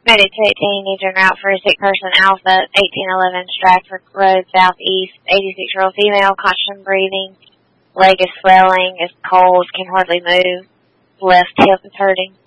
Estimated 218 needs en route for a sick person, Alpha, 1811 Stratford Road, Southeast, 86-year-old female, constant breathing, leg is swelling, is cold, can hardly move, left hip is hurting.